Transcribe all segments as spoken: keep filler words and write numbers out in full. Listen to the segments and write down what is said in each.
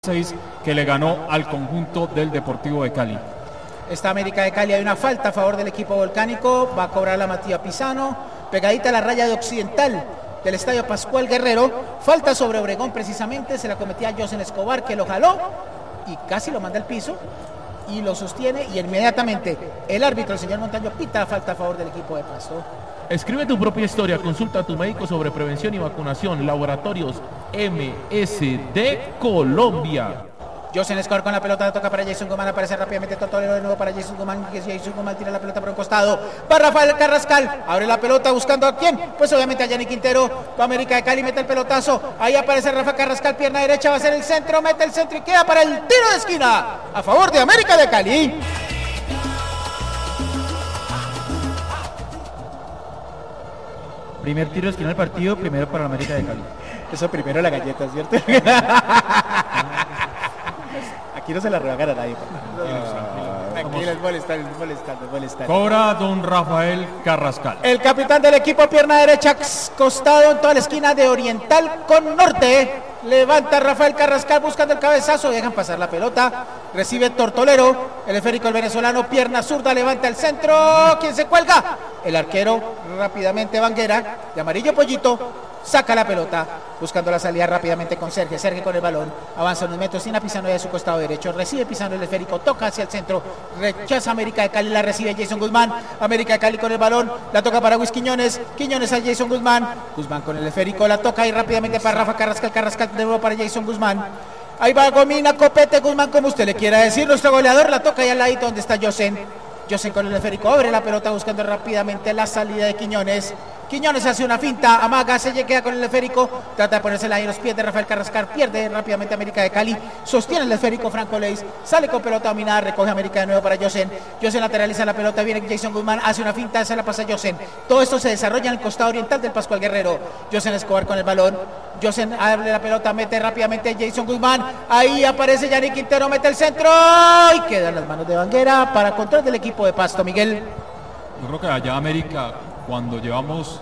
seis que le ganó al conjunto del Deportivo de Cali. Esta América de Cali, hay una falta a favor del equipo volcánico, va a cobrar la Matías Pisano, pegadita a la raya de occidental del Estadio Pascual Guerrero, falta sobre Obregón precisamente, se la cometía Josen Escobar, que lo jaló y casi lo manda al piso y lo sostiene, y inmediatamente el árbitro, el señor Montaño, pita la falta a favor del equipo de Pasto. Escribe tu propia historia, consulta a tu médico sobre prevención y vacunación. Laboratorios M S D Colombia. Josen Escobar con la pelota, la toca para Jason Guzmán, aparece rápidamente Tortolero de nuevo para Jason Guzmán, que Jason Guzmán tira la pelota por un costado, para Rafael Carrascal, abre la pelota buscando a quién, pues obviamente a Yanni Quintero, va América de Cali, mete el pelotazo, ahí aparece Rafa Carrascal, pierna derecha, va a ser el centro, mete el centro y queda para el tiro de esquina, a favor de América de Cali. Primer tiro de esquina del partido, primero para la América de Cali. Eso primero la galleta, ¿cierto? Aquí no se la regalan a nadie. Tranquilo, es molestar, es molestar, es molestar. Cobra don Rafael Carrascal. El capitán del equipo, pierna derecha, costado en toda la esquina de oriental con norte. Levanta Rafael Carrascal buscando el cabezazo, dejan pasar la pelota. Recibe Tortolero, el esférico el venezolano, pierna zurda, levanta el centro. ¿Quién se cuelga? El arquero, rápidamente Vanguera, de amarillo pollito, saca la pelota, buscando la salida rápidamente con Sergio. Sergio con el balón, avanza unos metros, tiene a Pisano de su costado derecho, recibe Pisano el esférico, toca hacia el centro, rechaza América de Cali, la recibe Jason Guzmán. América de Cali con el balón, la toca para Luis Quiñones, Quiñones a Jason Guzmán, Guzmán con el esférico, la toca y rápidamente para Rafa Carrascal, Carrascal de nuevo para Jason Guzmán. Ahí va Gomina, Copete, Guzmán, como usted le quiera decir, nuestro goleador, la toca ahí al ladito donde está Josen. Josen con el esférico, abre la pelota buscando rápidamente la salida de Quiñones. Quiñones hace una finta, amaga, se queda con el esférico, trata de ponérsela ahí en los pies de Rafael Carrascal, pierde rápidamente América de Cali, sostiene el esférico Franco Leis, sale con pelota dominada, recoge América de nuevo para Josen. Josen lateraliza la pelota, viene Jason Guzmán, hace una finta, se la pasa a Josen. Todo esto se desarrolla en el costado oriental del Pascual Guerrero. Josen Escobar con el balón, Josen abre la pelota, mete rápidamente Jason Guzmán, ahí aparece Yanni Quintero, mete el centro y queda en las manos de Vanguera para control del equipo de Pasto. Miguel. Yo creo que allá América, cuando llevamos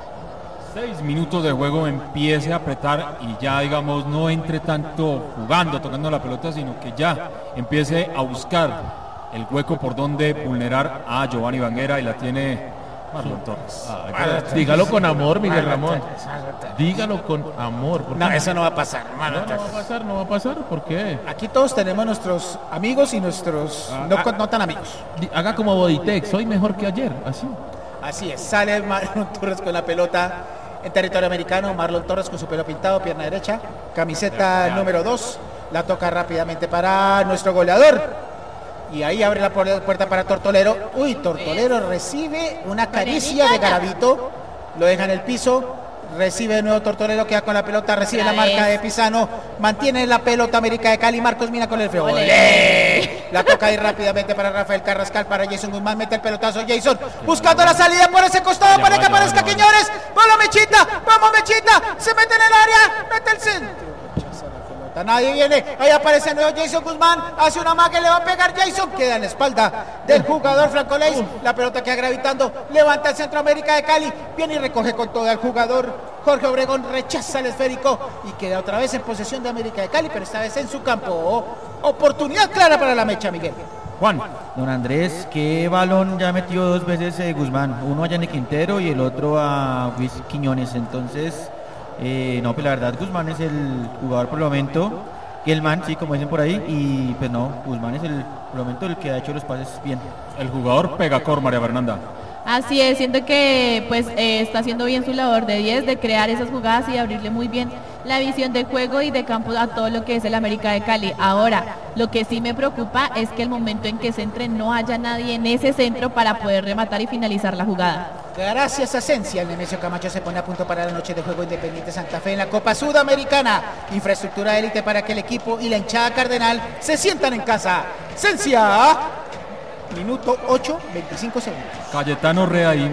seis minutos de juego, empiece a apretar y ya, digamos, no entre tanto jugando, tocando la pelota, sino que ya empiece a buscar el hueco por donde vulnerar a Giovanni Vanguera, y la tiene Marlon Torres. Ah, dígalo con amor, Miguel Ramón. Dígalo con amor. No, eso no va a pasar. No, no va a pasar, no va a pasar. ¿Por qué? Aquí todos tenemos nuestros amigos y nuestros ah, no, ah, no tan amigos. Haga como Bodytech, soy mejor que ayer, así. Así es, sale Marlon Torres con la pelota en territorio americano. Marlon Torres con su pelo pintado, pierna derecha, camiseta número dos, la toca rápidamente para nuestro goleador. Y ahí abre la puerta para Tortolero. Uy, Tortolero recibe una caricia de Garavito, lo deja en el piso. Recibe de nuevo Tortolero, queda con la pelota, recibe la marca de Pisano, mantiene la pelota América de Cali, Marcos Mina con el feo. La toca ahí rápidamente para Rafael Carrascal, para Jason Guzmán, mete el pelotazo Jason, buscando la salida por ese costado para que aparezca Quiñones. ¡Vamos Mechita! ¡Vamos Mechita! Se mete en el área, mete el centro. Nadie viene, ahí aparece de nuevo Jason Guzmán, hace una magia, le va a pegar Jason, queda en la espalda del jugador Franco Leis, la pelota queda gravitando, levanta el centro América de Cali, viene y recoge con todo el jugador Jorge Obregón, rechaza el esférico y queda otra vez en posesión de América de Cali, pero esta vez en su campo. Oportunidad clara para la mecha, Miguel. Juan. Don Andrés, ¿qué balón ya metió dos veces eh, Guzmán? Uno a Yanni Quintero y el otro a Luis Quiñones, entonces... Eh, no, pues la verdad Guzmán es el jugador por el momento, y el man, sí, como dicen por ahí, y pues no, Guzmán es el por el momento el que ha hecho los pases bien. El jugador pegacor, María Fernanda. Así es, siento que pues eh, está haciendo bien su labor de diez, de crear esas jugadas y de abrirle muy bien la visión de juego y de campo a todo lo que es el América de Cali. Ahora, lo que sí me preocupa es que el momento en que se entre no haya nadie en ese centro para poder rematar y finalizar la jugada. Gracias a Esencia, el Nemesio Camacho se pone a punto para la noche de juego Independiente Santa Fe en la Copa Sudamericana. Infraestructura élite para que el equipo y la hinchada cardenal se sientan en casa. Esencia, minuto ocho, veinticinco segundos. Cayetano Reaín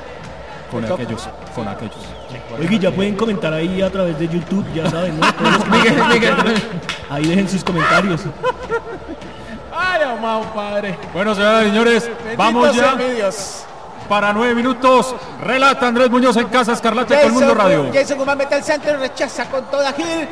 con aquellos, con aquellos. Oye, ya pueden comentar ahí a través de YouTube, ya saben, ¿no? Todos los Miguel, Miguel. Ahí dejen sus comentarios. Ay, amado padre. Bueno, señoras y señores, Benditos vamos ya medios. para nueve minutos. Relata Andrés Muñoz en Casa Escarlata Jason, con Mundo Radio. Jason Guzmán mete al centro, rechaza con toda Gil.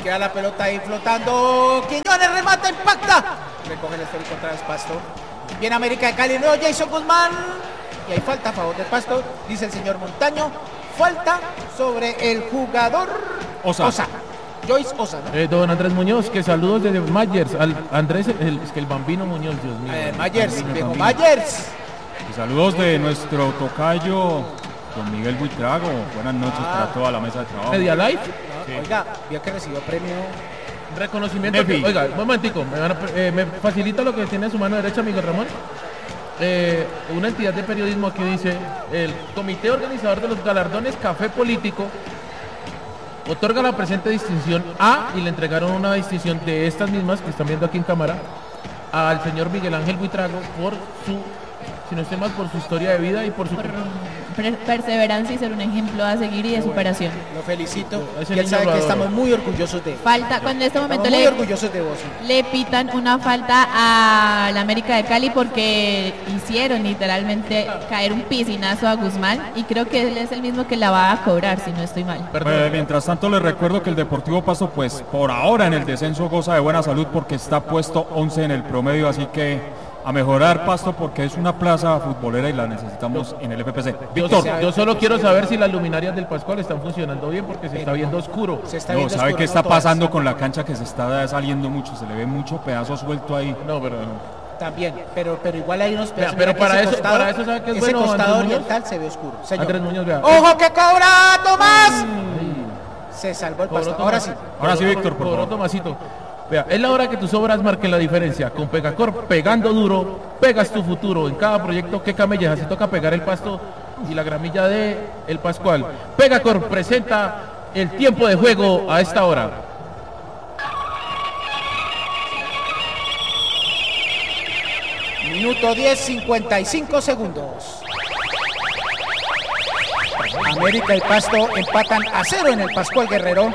Queda la pelota ahí flotando. Quiñones remata, impacta. Recoge el esférico otra vez Pasto. Viene América de Cali, nuevo Jason Guzmán. Y hay falta a favor del Pasto, dice el señor Montaño. Falta sobre el jugador Osa. Osa. Joyce Osa, ¿no? Eh, don Andrés Muñoz, que saludos desde Myers. Al Andrés, el, es que el bambino Muñoz, Dios mío. Eh, Myers, Bambino, viejo bambino. Myers. Y saludos de nuestro tocayo, don Miguel Buitrago. Buenas noches Ah. para toda la mesa de trabajo. Media Live. Sí. Oiga, vio que recibió premio. Reconocimiento. Nefi. que- oiga, un momentico, me, van a- eh, me facilita lo que tiene en su mano derecha, Miguel Ramón. Eh, una entidad de periodismo aquí dice: el comité organizador de los galardones Café Político otorga la presente distinción a, y le entregaron una distinción de estas mismas que están viendo aquí en cámara, al señor Miguel Ángel Buitrago por su, si no estoy mal, por su historia de vida y por su... Por per- perseverancia y ser un ejemplo a seguir y de superación. Lo felicito. Ese Y él niño sabe lo que adoro. estamos muy orgullosos de él. Falta, cuando en este momento Estamos muy le, orgullosos de vos. le pitan una falta a la América de Cali porque hicieron literalmente caer un piscinazo a Guzmán y creo que él es el mismo que la va a cobrar, si no estoy mal. Perdón. Pues, mientras tanto les recuerdo que el Deportivo Pasto pues por ahora en el descenso goza de buena salud porque está puesto once en el promedio, así que a mejorar Pasto porque es una plaza futbolera y la necesitamos en el F P C. Yo, Víctor, yo solo quiero saber si las luminarias del Pascual están funcionando bien porque se está viendo oscuro. Se está no, viendo ¿sabe oscuro, qué no está todas. pasando con la cancha que se está saliendo mucho? Se le ve mucho pedazo suelto ahí. No, pero También, pero, pero igual hay unos Vea, pedazos. pero Mira que para ese eso- para eso, ¿sabe qué es ese bueno, costado Andrés Muñoz? oriental se ve oscuro. Señor. Andrés Muñoz, vea. ¡Ojo que cobra Tomás! Se salvó el Cobró pasto. Ahora sí. Tomás- Ahora sí, cobró- Víctor, por cobró favor. Tomasito. Vea, es la hora que tus obras marquen la diferencia. Con Pegacor, pegando duro, pegas tu futuro. En cada proyecto que camellas, así toca pegar el pasto y la gramilla de El Pascual. Pegacor presenta el tiempo de juego a esta hora. Minuto diez, cincuenta y cinco segundos. América y Pasto empatan a cero en el Pascual Guerrero.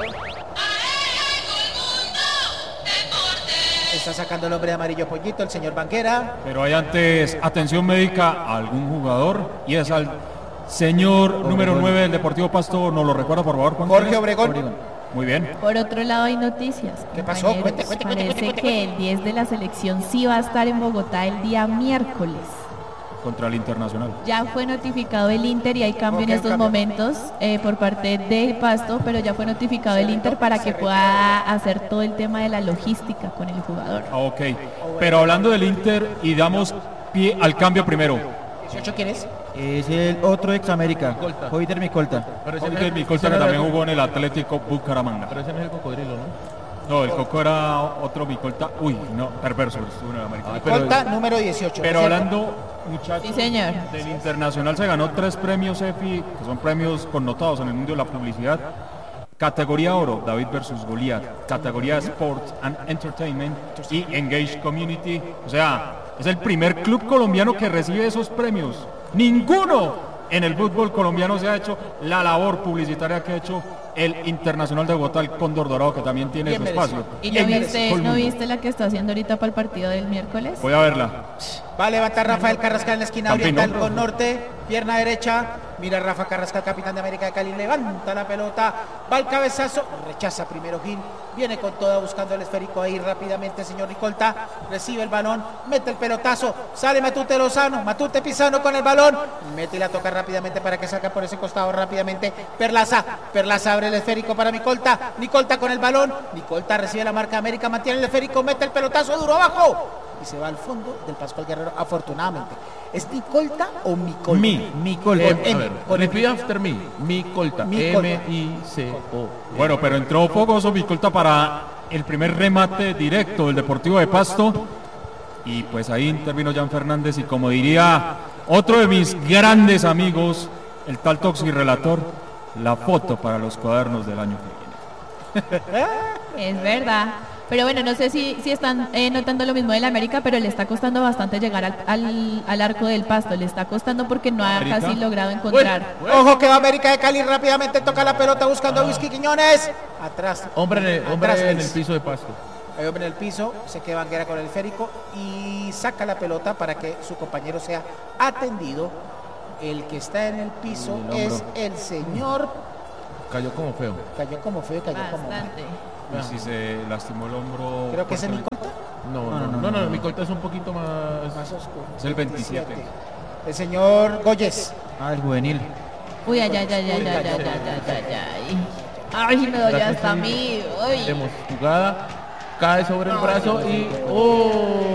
Está sacando el hombre de amarillo pollito, el señor Banquera. Pero hay antes atención médica a algún jugador y es al señor número nueve del Deportivo Pasto. ¿Nos lo recuerda por favor? ¿Cuánto Jorge es? Obregón. Muy bien. Por otro lado hay noticias. ¿Qué pasó? compañeros. Cuente, cuente, cuente, Parece cuente, que el diez de la selección sí va a estar en Bogotá el día miércoles. Contra el Internacional. Ya fue notificado el Inter y hay cambio Ok, en estos cambio. momentos eh, por parte del Pasto, pero ya fue notificado el Inter para que pueda hacer todo el tema de la logística con el jugador. Ah, ok. Pero hablando del Inter y damos pie al cambio primero. ¿dieciocho quién es? Es el otro ex América, Micolta. Hoider Micolta. Pero ese no Jorge es- Micolta, ese que no es también el- jugó en el Atlético Bucaramanga. Pero ese no es el cocodrilo, ¿no? No, el Coco era otro Micolta. Uy, no, perverso, estuvo en el América. pero- Colta número dieciocho. Pero ¿cierto? hablando, muchachos, Sí, señor. del Internacional se ganó tres premios EFI, que son premios connotados en el mundo de la publicidad. Categoría Oro, David versus Goliath. Categoría Sports and Entertainment y Engage Community. O sea, es el primer club colombiano que recibe esos premios. Ninguno en el fútbol colombiano se ha hecho la labor publicitaria que ha hecho el Internacional de Bogotá, el Cóndor Dorado, que también tiene Bien su merecido. espacio. ¿Y Bien no merecido. viste, Todo el no mundo. viste la que está haciendo ahorita para el partido del miércoles? Voy a verla. Va a levantar Rafael Carrascal en la esquina Campino. oriental con norte, pierna derecha. Mira Rafa Carrascal, capitán de América de Cali, levanta la pelota, va al cabezazo, rechaza primero Gil, viene con toda buscando el esférico ahí rápidamente, señor Ricolta, recibe el balón, mete el pelotazo, sale Matute Lozano, Matute Pisano con el balón, mete y la toca rápidamente para que salga por ese costado rápidamente, Perlaza, Perlaza abre el esférico para Micolta, Micolta con el balón, Micolta recibe la marca América, mantiene el esférico, mete el pelotazo duro abajo y se va al fondo del Pascual Guerrero, afortunadamente. ¿Es Micolta o Micolta? Mi. Micolta. Eh, Con a M, ver, con repeat M. after me. Micolta. Micolta. M I C O. Bueno, pero entró fogoso Micolta para el primer remate directo del Deportivo de Pasto. Y pues ahí intervino Jan Fernández y como diría otro de mis grandes amigos, el tal Toxi Relator, la foto para los cuadernos del año que viene. Es verdad. Pero bueno, no sé si, si están eh, notando lo mismo del América, pero le está costando bastante llegar al, al, al arco del Pasto. Le está costando porque no ha ¿América? casi logrado encontrar. Ojo que va América de Cali rápidamente, toca la pelota buscando a Whisky Quiñones. Atrás. Hombre, en el, hombre atrás, en el Luis. piso de pasto. Hay hombre en el piso, se queda Banguera con el esférico y saca la pelota para que su compañero sea atendido. El que está en el piso El es hombro. el señor Cayó como feo. Cayó como feo, cayó como mal. Bastante. Y si se lastimó el hombro. Creo que es el fuertemente. Nicolta, No, no, no, no, no, mi colta es un poquito más... más oscuro. Es el veintisiete. El señor Goyes. Ah, el juvenil. Uy, ay, ay, ay, ay, ay, ay, ay, ay, ay. Ay, me doy Gracias, hasta a mí. Uy. Vemos jugada, cae sobre el brazo y... ¡Oh!